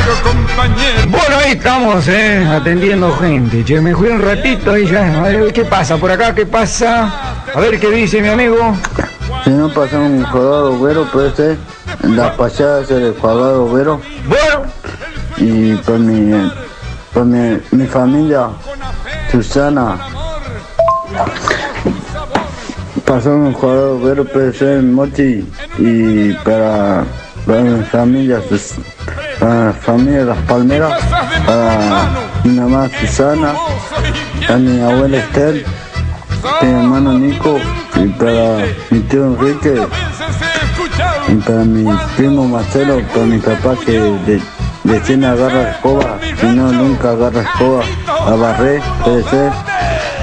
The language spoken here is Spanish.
Bueno, ahí estamos, atendiendo gente. Che, me fui un ratito y ya. A ver, ¿qué pasa por acá? ¿Qué pasa? A ver qué dice mi amigo. Si no pasa un jugador obrero, puede ser la pasada ser el jugador obrero. Bueno. Y por mi familia, Susana, pasó un jugador obrero, puede ser Mochi. Y para mi familia, para la familia Las Palmeras, para mi mamá Susana, para mi abuela Esther, mi hermano Nico, y para mi tío Enrique, y para mi primo Marcelo, para mi papá que recién agarra escoba, si no nunca agarra escoba, a barrer, puede ser.